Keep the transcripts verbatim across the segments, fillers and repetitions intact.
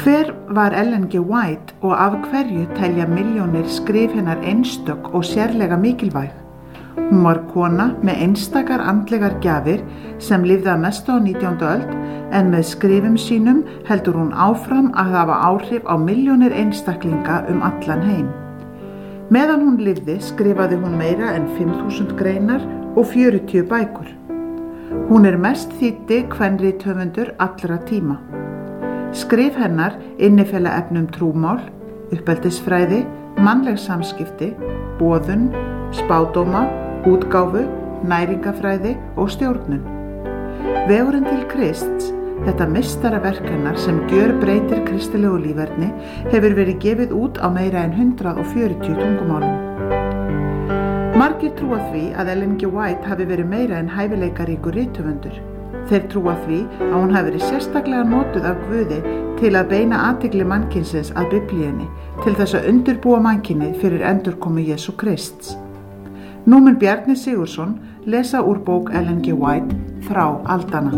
Hver var Ellen G. White og af hverju telja milljónir skrif hennar einstök og sérlega mikilvæg? Hún var kona með einstakar andlegar gjafir sem lifði að mestu á nítjándu öld, en með skrifum sínum heldur hún áfram að hafa áhrif á milljónir einstaklinga um allan heim. Meðan hún lifði skrifaði hún meira en fimm þúsund greinar og fjörutíu bækur. Hún er mest þýddi kvenrithöfundur allra tíma. Skrif hennar innifela efnum trúmál, uppeldisfræði, mannleg samskipti, boðun, spádóma, útgáfu, næringafræði og stjórnun. Vegurinn til Krists, þetta meistaraverk hennar sem gjörbreytir kristilegu líferni, hefur verið gefið út á meira en hundrað og fjörutíu tungumálum. Margir trúa því að Ellen G. White hafi verið meira en hæfileikaríkur rithöfundur. Þeir trúa því að hún hafi verið sérstaklega notuð af Guði til að beina athygli mannkynsins að Biblíunni, til þess að undirbúa mannkynið fyrir endurkomu Jesú Krists. Nú mun Bjarni Sigurðsson lesa úr bók Ellen G. White, Þrá aldanna.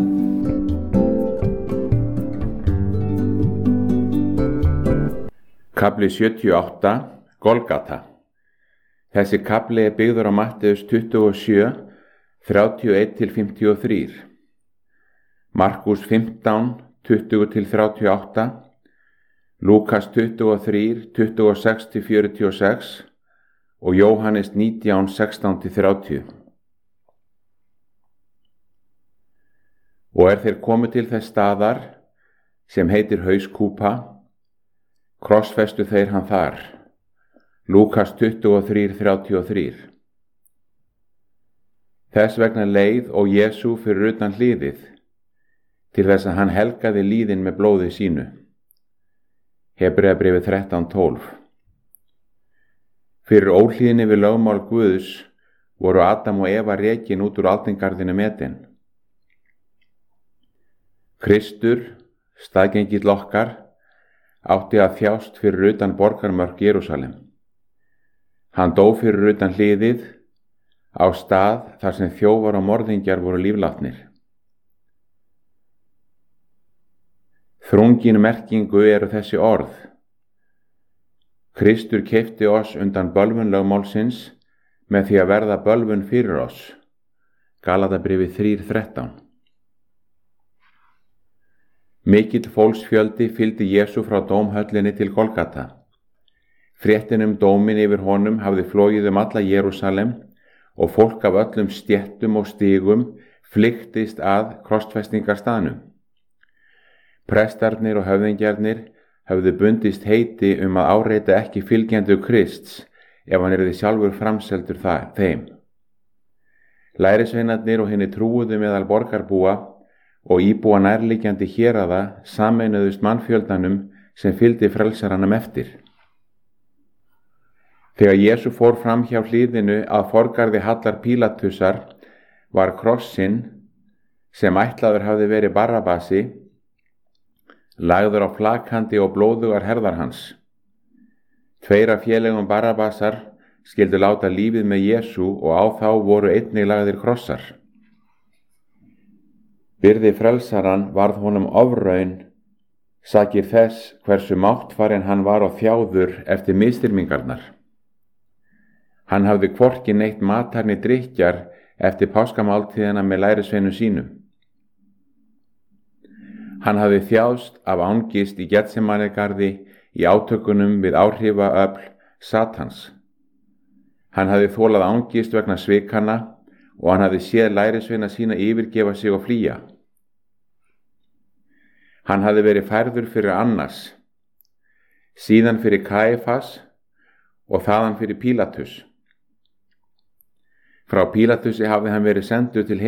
Kafli sjötíu og átta, Golgata. Þessi kafli er byggður á Matteus tuttugu og sjö, þrjátíu og eitt til fimmtíu og þrjú. Markús fimmtán, tuttugu til þrjátíu og átta, Lúkas tuttugu og þrjú, tuttugu og sex til fjörutíu og sex og Jóhannes nítján, sextán til þrjátíu. Og er þeir komu til þess staðar sem heitir Hauskúpa, krossfestu þeir hann þar. Lúkas tuttugu og þrjú, þrjátíu og þrjú. Þess vegna leið og Jesú fyrir utan hlíðið, til þess að hann helgaði líðin með blóði sínu. Hebreabréfið þrettán, tólf. Fyrir óhlýðni við lögmál Guðs voru Adam og Eva rekin út úr aldingarðinu metin. Kristur, staðgengill okkar, átti að þjást fyrir utan borgarmörk Jerúsalem. Hann dó fyrir utan hlíðið á stað þar sem þjófar og morðingjar voru líflátnir. Þrungin merkingu eru þessi orð. Kristur keypti oss undan bölvun lögmálsins með því að verða bölvun fyrir oss. Galatabréfið þrjú, þrettán. Mikill fólksfjöldi fylgdi Jesú frá dómhöllinni til Golgata. Fréttin um dómin yfir honum hafði flogið um alla Jerúsalem og fólk af öllum stéttum og stigum flykktist að krossfestingarstaðnum. Prestarnir og höfðingjarnir höfðu bundist heiti um að áreita ekki fylgjendur Krists ef hann yrði sjálfur framseldur það, þeim. Lærisveinarnir og hinni trúuðu meðal borgarbúa og íbúa nærliggjandi héraða sameinuðust mannfjöldanum sem fylgdi frelsaranum eftir. Þegar Jesú fór fram hjá hlíðinu að forgarði Hallar Pílatusar var krossinn, sem ætlaður hafði verið Barrabasi, lagður á flakandi og blóðugar herðar hans. Tveir af félögum Barrabasar skyldu láta lífið með Jesú og á þá voru einnig lagðir krossar. Byrði frelsaran varð honum ofraun, sakir þess hversu máttfarinn hann var og þjáður eftir misþyrmingarnar. Hann hafði hvorki neitt matarni drykkjar eftir páskamáltíðina með lærisveinum sínum. Hann hafði þjáðst af angist í Getsemanigarði í átökunum við áhrifaöfl Satans. Hann hafði þolað angist vegna svikanna og hann hafði séð lærisveina sína yfirgefa sig og flýja. Hann hafði verið færður fyrir Annas, síðan fyrir Kaífas og þaðan fyrir Pílatus. Frá Pílatusi hafði hann verið sendur til